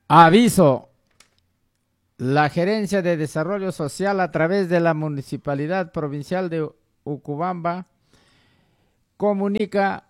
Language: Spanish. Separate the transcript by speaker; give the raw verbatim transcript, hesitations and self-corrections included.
Speaker 1: Aviso. La Gerencia de Desarrollo Social a través de la Municipalidad Provincial de Ucubamba comunica